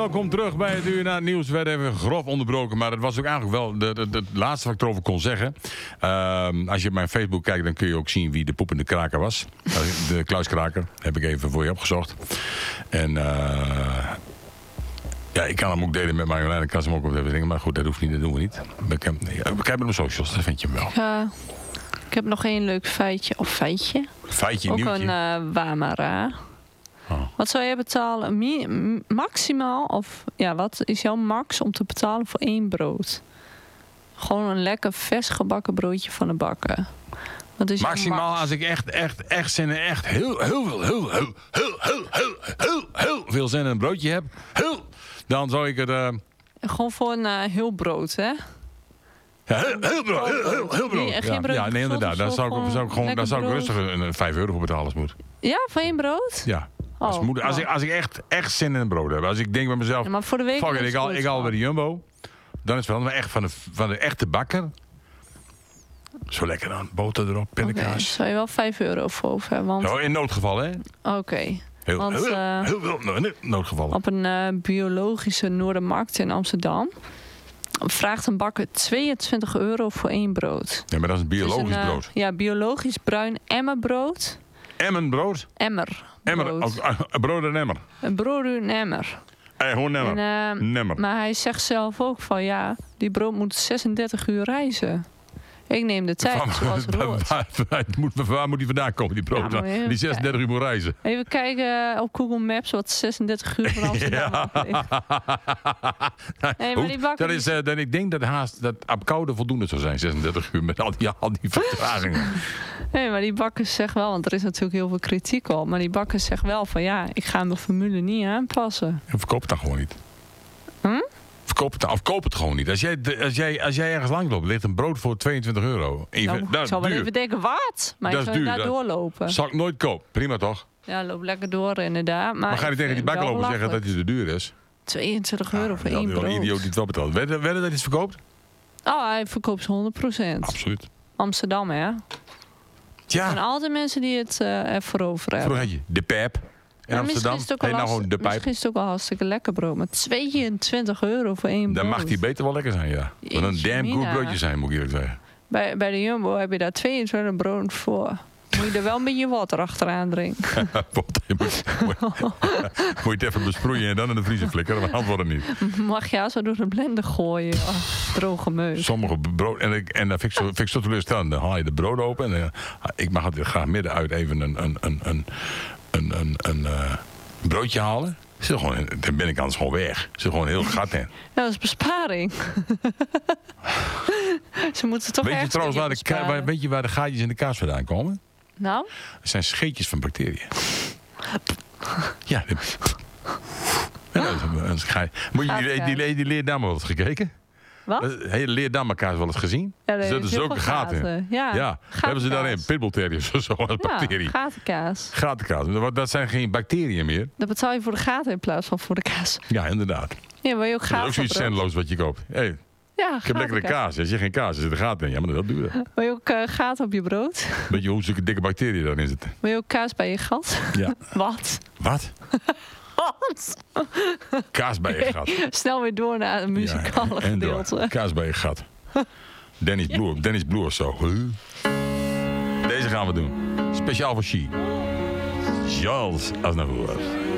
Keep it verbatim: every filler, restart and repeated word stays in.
welkom terug bij het uur na het nieuws. We werden even grof onderbroken, maar het was ook eigenlijk wel de, de, de, het laatste wat ik erover kon zeggen. Uh, als je op mijn Facebook kijkt, dan kun je ook zien wie de poepende kraker was. De kluiskraker, heb ik even voor je opgezocht. En uh, ja, ik kan hem ook delen met Marjolein, ik kan ze hem ook op even dingen, maar goed, dat hoeft niet, dat doen we niet. Bekijk hem op de socials, dat vind je hem wel. Uh, ik heb nog één leuk feitje, of feitje. Feitje, ook nieuwtje. een uh, Wamara. Oh. Wat zou je betalen? Mi- maximaal? Of ja, wat is jouw max om te betalen voor één brood? Gewoon een lekker vers gebakken broodje van de bakker. Wat is maximaal max? Als ik echt, echt, echt zin in echt heel, heel, heel, heel, heel, heel, heel, heel, heel, heel veel zin in een broodje heb, heel, dan zou ik het. Uh... Gewoon voor een uh, heel brood, hè? Ja, heel, heel brood, heel, heel, heel brood. Nee, geen brood ja, ja, nee, inderdaad. Daar zou ik, zou ik, gewoon, daar zou ik rustig een vijf euro voor betalen als het moet. Ja, voor één brood? Ja. Als, oh, moet, als, ik, als ik echt, echt zin in een brood heb. Als ik denk bij mezelf, ja, maar voor de week fuck it, ik al, ik al bij de Jumbo. Dan is het wel maar echt van de, van de echte bakker. Zo lekker dan. Boter erop, pindakaas. Okay, zou je wel vijf euro voor over. Want... Zo, in noodgeval, hè? Oké. Okay. Heel, want, heel, uh, heel veel no, noodgevallen. Op een uh, biologische Noordermarkt in Amsterdam vraagt een bakker tweeëntwintig euro voor één brood. Ja, maar dat is een biologisch is een, uh, brood. Ja, biologisch bruin emmerbrood. Emmenbrood? Emmer. Emmer. Brood. Oh, een brood en emmer. Een brood en emmer. Eh, gewoon nemmer. En, uh, nemmer. Maar hij zegt zelf ook van ja, die brood moet zesendertig uur reizen. Ik neem de tijd, waar, zoals het hoort. Waar, waar, moet, waar moet die vandaan komen, die brood? Ja, die zesendertig uur moet reizen. Even kijken op Google Maps wat zesendertig uur van Amsterdam ja. ligt. Hey, maar die dat is, uh, dat, ik denk dat haast dat op koude voldoende zou zijn, zesendertig uur, met al die, al die vertragingen. Nee, maar die bakkers zeggen wel, want er is natuurlijk heel veel kritiek op, maar die bakkers zeggen wel van ja, ik ga mijn formule niet aanpassen. En verkoop het dan gewoon niet. Hm? Verkoop het, of koop het gewoon niet. Als jij, als jij, als jij ergens langs loopt, ligt een brood voor tweeëntwintig euro. Even, nou, dat ik zal wel duur. even denken, wat? Maar dat ik is zou duur. daar doorlopen. Zal ik nooit kopen. Prima toch? Ja, loop lekker door inderdaad. Maar, maar ga je tegen die bakker lopen zeggen dat hij te duur is? tweeëntwintig euro voor één brood. Een idioot die het wel betaalt. Weet je dat hij het verkoopt? Oh, hij verkoopt ze honderd procent. Absoluut. Amsterdam, hè? Ja. Er zijn altijd mensen die het uh, ervoor over hebben. Vroeger had je de pijp in ja, Amsterdam. En nou gewoon de pijp. Misschien is het ook wel hartstikke lekker brood. Maar tweeëntwintig euro voor één brood. Dan mag die beter wel lekker zijn, ja. Wat een damn goed broodje zijn, moet ik eerlijk zeggen. Bij, bij de Jumbo heb je daar tweeëntwintig brood voor. Moet je er wel een beetje water achteraan drinken. moet, moet, moet, moet je het even besproeien en dan in de vriezer flikkeren. Maar antwoorden niet. Mag je zo door de blender gooien. Oh, droge meus. Sommige brood... En, ik, en dan vind ik zo, vind ik zo teleurstellend. Dan haal je de brood open. En, uh, ik mag het graag middenuit even een, een, een, een, een, een, een uh, broodje halen. Zit gewoon, dan ben ik anders gewoon weg. Zit gewoon heel gat in. Ja, dat is besparing. Ze moeten toch weet je trouwens waar de, ka- waar, weet je waar de gaatjes in de kaas vandaan komen? Nou? Het zijn scheetjes van bacteriën. Ja. Dit... ja dat is een Moet je die, die, die, die Leerdammer wel eens gekeken? Wat? De hele Leerdammer kaas wel eens gezien? Ja, er zitten zulke gaten in. Ja, ja. Hebben ze daarin pitbullterriers of zo als ja, bacterie? gatenkaas. Gatenkaas. Dat zijn geen bacteriën meer. Dan betaal je voor de gaten in plaats van voor de kaas. Ja, inderdaad. Ja, wil je ook gaten? Dat is ook zoiets zinloos wat je koopt. Hey, ja, ik heb lekkere kaas. Als je geen kaas, er zit een gaten in. Ja, maar dat is wel duur. Wil je ook uh, gaten op je brood? Weet je hoe zulke dikke bacteriën daarin zitten? Wil je ook kaas bij je gat? Ja. Wat? Wat? Wat? Kaas bij je gat. Snel weer door naar het muzikale ja, gedeelte. Door. Kaas bij je gat. Dennis Bloer, Dennis Bloer of zo. Deze gaan we doen. Speciaal voor She. Charles Aznavour.